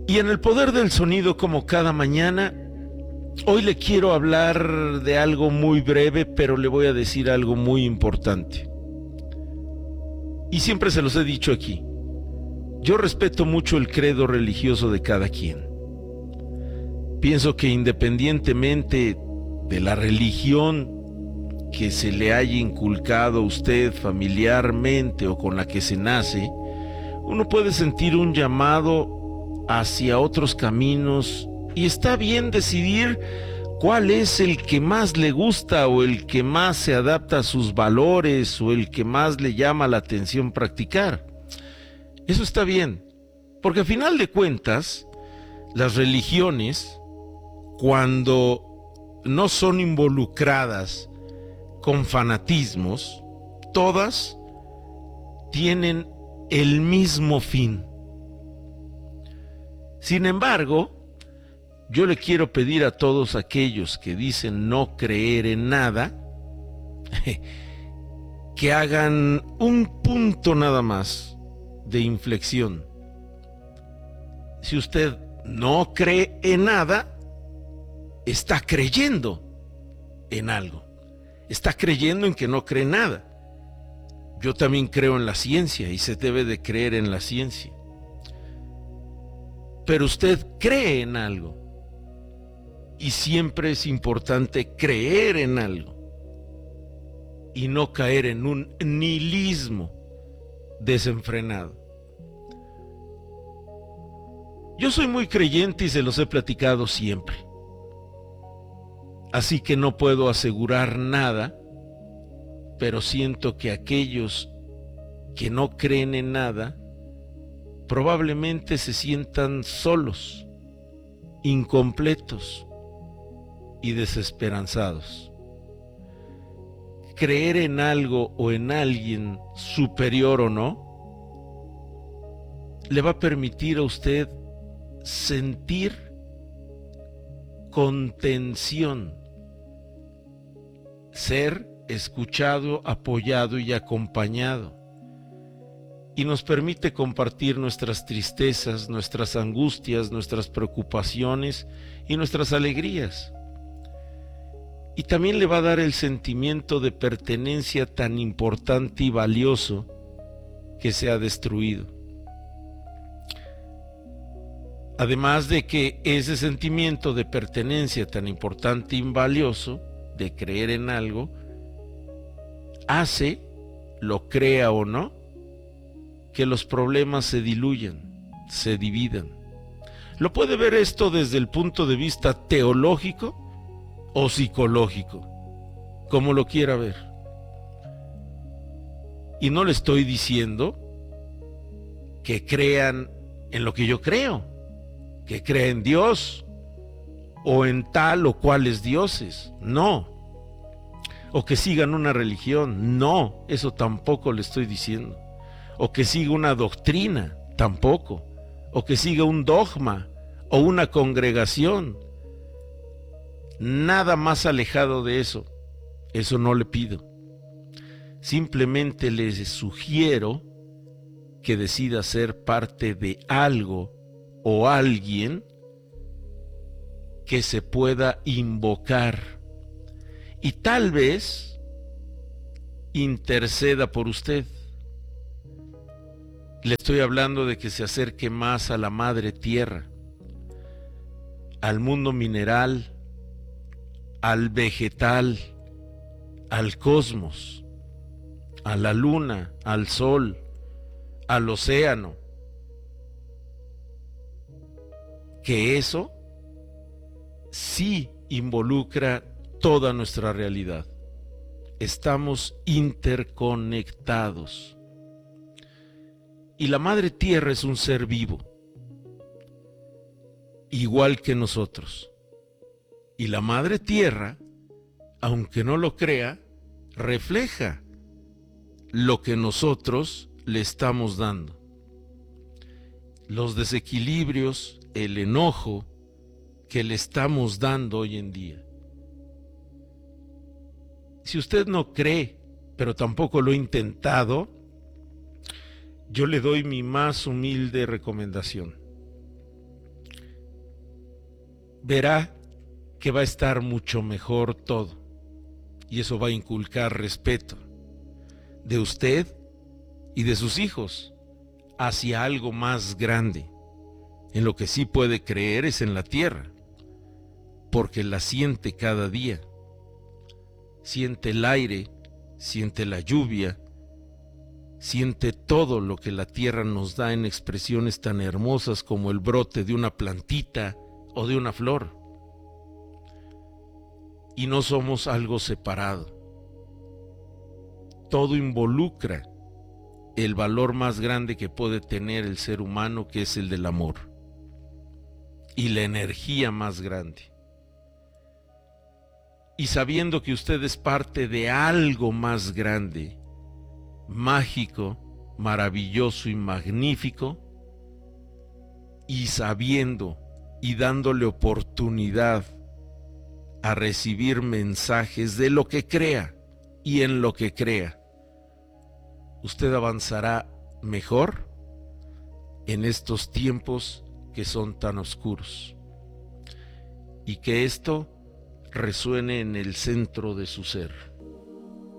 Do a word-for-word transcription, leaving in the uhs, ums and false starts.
Y en el poder del sonido, como cada mañana, hoy le quiero hablar de algo muy breve, pero le voy a decir algo muy importante. Y siempre se los he dicho aquí. Yo respeto mucho el credo religioso de cada quien. Pienso que independientemente de la religión que se le haya inculcado a usted familiarmente o con la que se nace, uno puede sentir un llamado hacia otros caminos y está bien decidir cuál es el que más le gusta o el que más se adapta a sus valores o el que más le llama la atención practicar. Eso está bien, porque a final de cuentas, las religiones, cuando no son involucradas con fanatismos, todas tienen el mismo fin. Sin embargo, yo le quiero pedir a todos aquellos que dicen no creer en nada, que hagan un punto nada más de inflexión. Si usted no cree en nada, está creyendo en algo. Está creyendo en que no cree nada. Yo también creo en la ciencia y se debe de creer en la ciencia. Pero usted cree en algo. Y siempre es importante creer en algo. Y no caer en un nihilismo desenfrenado. Yo soy muy creyente y se los he platicado siempre. Así que no puedo asegurar nada, pero siento que aquellos que no creen en nada probablemente se sientan solos, incompletos y desesperanzados. Creer en algo o en alguien, superior o no, le va a permitir a usted sentir contención, ser escuchado, apoyado y acompañado, y nos permite compartir nuestras tristezas, nuestras angustias, nuestras preocupaciones y nuestras alegrías. Y también le va a dar el sentimiento de pertenencia tan importante y valioso que se ha destruido. Además de que ese sentimiento de pertenencia tan importante y valioso, de creer en algo, hace, lo crea o no, que los problemas se diluyan, se dividan. Lo puede ver esto desde el punto de vista teológico o psicológico, como lo quiera ver. Y no le estoy diciendo que crean en lo que yo creo, que crea en Dios o en tal o cuales dioses, no. O que sigan una religión, no, eso tampoco le estoy diciendo. O que siga una doctrina, tampoco. O que siga un dogma o una congregación. Nada más alejado de eso. Eso no le pido. Simplemente le sugiero que decida ser parte de algo o alguien que se pueda invocar y tal vez interceda por usted. Le estoy hablando de que se acerque más a la madre tierra, al mundo mineral, al vegetal, al cosmos, a la luna, al sol, al océano. Que eso sí involucra toda nuestra realidad. Estamos interconectados. Y la madre tierra es un ser vivo, igual que nosotros. Y la madre tierra, aunque no lo crea, refleja lo que nosotros le estamos dando. Los desequilibrios, el enojo que le estamos dando hoy en día. Si usted no cree, pero tampoco lo ha intentado, yo le doy mi más humilde recomendación. verá que va a estar mucho mejor todo. Y eso va a inculcar respeto de usted y de sus hijos hacia algo más grande. En lo que sí puede creer es en la tierra, porque la siente cada día. Siente el aire, siente la lluvia, siente todo lo que la tierra nos da en expresiones tan hermosas como el brote de una plantita o de una flor. Y no somos algo separado. Todo involucra el valor más grande que puede tener el ser humano, que es el del amor, y la energía más grande. Y sabiendo que usted es parte de algo más grande, mágico, maravilloso y magnífico, y sabiendo y dándole oportunidad a recibir mensajes de lo que crea y en lo que crea, usted avanzará mejor en estos tiempos que son tan oscuros. Y que esto resuene en el centro de su ser.